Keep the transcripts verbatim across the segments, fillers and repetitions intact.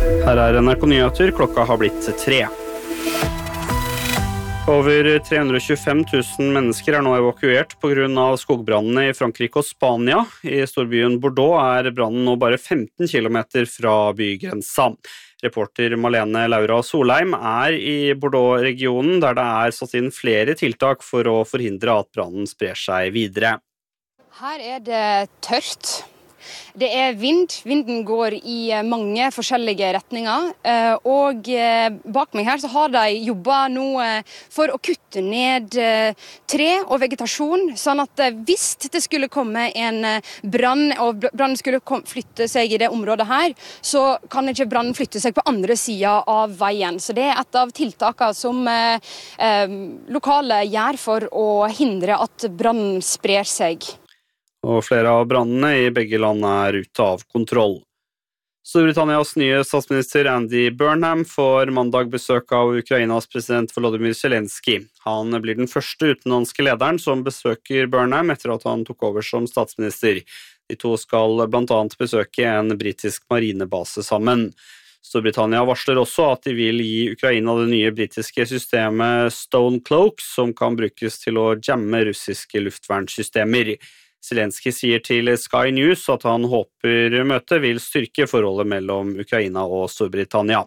Her er N R K Nyheter, klokka har blitt tre. Over tre hundre og tjuefem tusen mennesker er nå evakuert på grunn av skogbrannene i Frankrike og Spania. I storbyen Bordeaux er brannen nå bare femten kilometer fra bygrensa. Reporter Malene Laura Solheim er i Bordeaux-regionen, der det er satt inn flere tiltak for å forhindre at brannen sprer seg videre. Her er det tørt. Det er vind. Vinden går i mange forskjellige retninger, og bak meg her så har de jobbet nå for å kutte ned tre og vegetasjon, sånn at hvis det skulle komme en brann, og brannen skulle flytte seg i det området her, så kan ikke brannen flytte seg på andre siden av veien. Så det er et av tiltakene som eh, lokale gjør for å hindre at brannen sprer seg. Og flere av brannene i begge land er ute av kontroll. Storbritannias nye statsminister Andy Burnham får mandag besøk av Ukrainas president Volodymyr Zelensky. Han blir den første utenlandske lederen som besøker Burnham etter at han tok over som statsminister. De to skal blant annet besøke en britisk marinebase sammen. Storbritannia varsler også at de vil gi Ukraina det nye britiske systemet Stone Cloak, som kan brukes til å jamme russiske luftvernsystemer. Zelensky sier til Sky News at han håper møtet vil styrke forholdet mellom Ukraina og Storbritannia.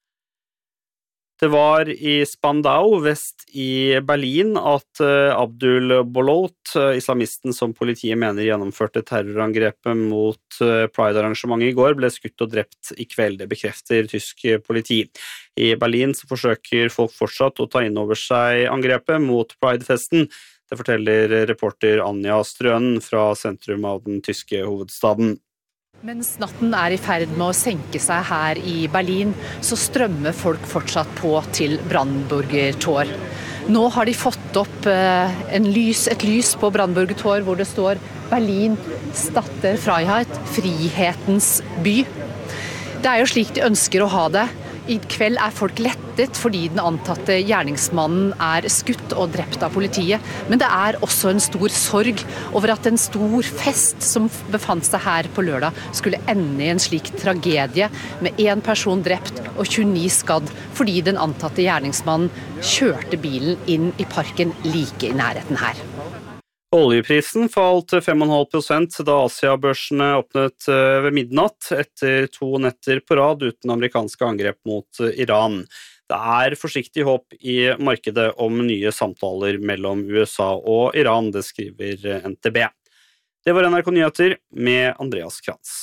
Det var i Spandau vest i Berlin at Abdul Bolot, islamisten som politiet mener gjennomførte terrorangrepet mot Pride-arrangementet i går, ble skutt og drept i kveld, det bekrefter tysk politi. I Berlin så forsøker folk fortsatt å ta inn over seg angrepet mot Pride-festen. Det forteller reporter Anja Strøen fra sentrum av den tyske hovedstaden. Mens natten er i ferd med å senke seg her i Berlin, så strømmer folk fortsatt på til Brandenburger Tor. Nå har de fått opp en lys, et lys på Brandenburger Tor hvor det står Berlin, Stadt Freiheit, frihetens by. Det er jo slik de ønsker å ha det. I kveld er folk lettet fordi den antatte gjerningsmannen er skutt og drept av politiet. Men det er også en stor sorg over at en stor fest som befant seg her på lørdag skulle ende i en slik tragedie med en person drept og tjueni skadd fordi den antatte gjerningsmannen kjørte bilen inn i parken like i nærheten her. Oljeprisen falt fem komma fem prosent da Asia-børsene åpnet ved midnatt etter to netter på rad uten amerikanske angrep mot Iran. Det er forsiktig håp i markedet om nye samtaler mellom U S A og Iran, det skriver N T B. Det var N R K Nyheter med Andreas Krantz.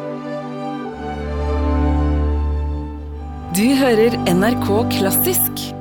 Du hører N R K Klassisk.